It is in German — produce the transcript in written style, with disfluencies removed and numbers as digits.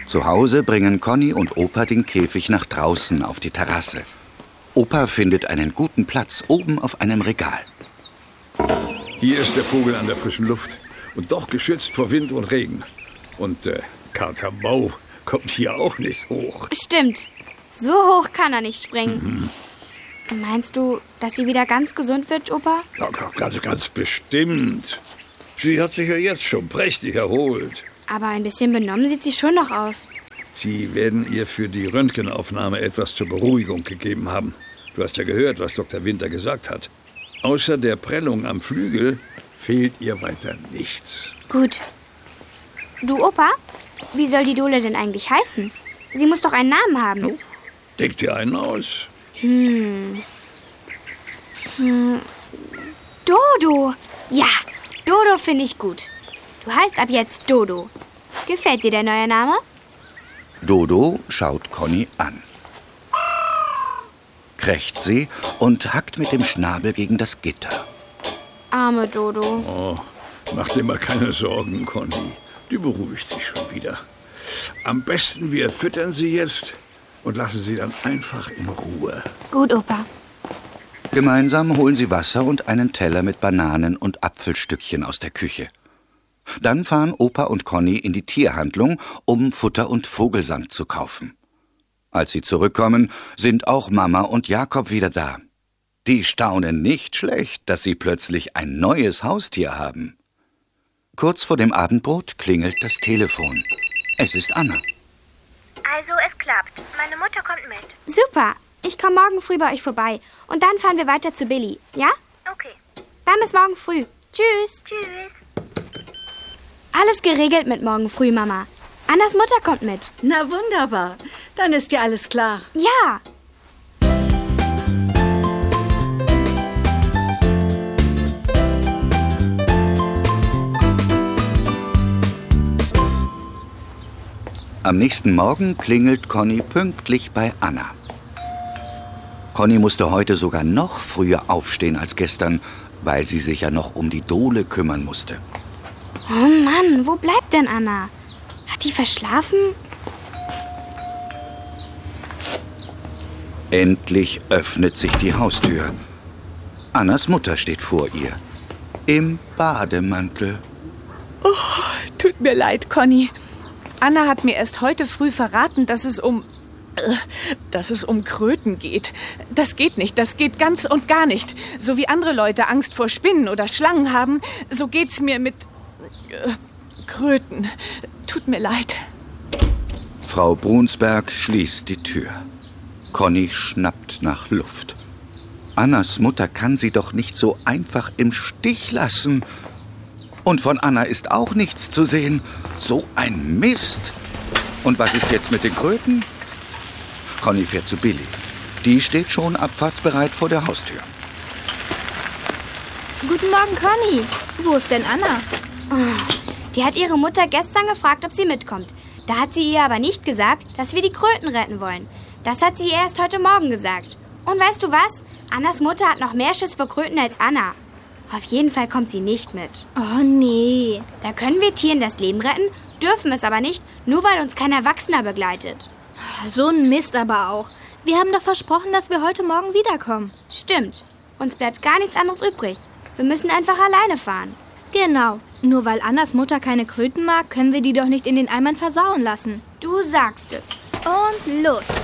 Zu Hause bringen Conny und Opa den Käfig nach draußen auf die Terrasse. Opa findet einen guten Platz oben auf einem Regal. Hier ist der Vogel an der frischen Luft und doch geschützt vor Wind und Regen. Und Kater Bau kommt hier auch nicht hoch. Stimmt. So hoch kann er nicht springen. Meinst du, dass sie wieder ganz gesund wird, Opa? Ja, ganz bestimmt. Sie hat sich ja jetzt schon prächtig erholt. Aber ein bisschen benommen sieht sie schon noch aus. Sie werden ihr für die Röntgenaufnahme etwas zur Beruhigung gegeben haben. Du hast ja gehört, was Dr. Winter gesagt hat. Außer der Prellung am Flügel fehlt ihr weiter nichts. Gut. Du, Opa, wie soll die Dole denn eigentlich heißen? Sie muss doch einen Namen haben. Oh, denk dir einen aus. Dodo. Ja, Dodo finde ich gut. Du heißt ab jetzt Dodo. Gefällt dir der neue Name? Dodo schaut Conny an. Krächzt sie und hackt mit dem Schnabel gegen das Gitter. Arme Dodo. Oh, mach dir mal keine Sorgen, Conny. Die beruhigt sich schon wieder. Am besten, wir füttern sie jetzt und lassen sie dann einfach in Ruhe. Gut, Opa. Gemeinsam holen sie Wasser und einen Teller mit Bananen und Apfelstückchen aus der Küche. Dann fahren Opa und Conny in die Tierhandlung, um Futter und Vogelsand zu kaufen. Als sie zurückkommen, sind auch Mama und Jakob wieder da. Die staunen nicht schlecht, dass sie plötzlich ein neues Haustier haben. Kurz vor dem Abendbrot klingelt das Telefon. Es ist Anna. Also, es klappt. Meine Mutter kommt mit. Super. Ich komme morgen früh bei euch vorbei. Und dann fahren wir weiter zu Billy. Ja? Okay. Dann bis morgen früh. Tschüss. Tschüss. Alles geregelt mit morgen früh, Mama. Annas Mutter kommt mit. Na wunderbar. Dann ist ja alles klar. Ja. Am nächsten Morgen klingelt Conny pünktlich bei Anna. Conny musste heute sogar noch früher aufstehen als gestern, weil sie sich ja noch um die Dole kümmern musste. Oh Mann, wo bleibt denn Anna? Hat die verschlafen? Endlich öffnet sich die Haustür. Annas Mutter steht vor ihr. Im Bademantel. Oh, tut mir leid, Conny. Anna hat mir erst heute früh verraten, dass es um Kröten geht. Das geht nicht, das geht ganz und gar nicht. So wie andere Leute Angst vor Spinnen oder Schlangen haben, so geht's mir mit Kröten. Tut mir leid. Frau Brunsberg schließt die Tür. Conny schnappt nach Luft. Annas Mutter kann sie doch nicht so einfach im Stich lassen. Und von Anna ist auch nichts zu sehen. So ein Mist. Und was ist jetzt mit den Kröten? Conny fährt zu Billy. Die steht schon abfahrtsbereit vor der Haustür. Guten Morgen, Conny. Wo ist denn Anna? Oh, die hat ihre Mutter gestern gefragt, ob sie mitkommt. Da hat sie ihr aber nicht gesagt, dass wir die Kröten retten wollen. Das hat sie ihr erst heute Morgen gesagt. Und weißt du was? Annas Mutter hat noch mehr Schiss vor Kröten als Anna. Auf jeden Fall kommt sie nicht mit. Oh, nee. Da können wir Tieren das Leben retten, dürfen es aber nicht, nur weil uns kein Erwachsener begleitet. So ein Mist aber auch. Wir haben doch versprochen, dass wir heute Morgen wiederkommen. Stimmt. Uns bleibt gar nichts anderes übrig. Wir müssen einfach alleine fahren. Genau. Nur weil Annas Mutter keine Kröten mag, können wir die doch nicht in den Eimern versauen lassen. Du sagst es. Und los.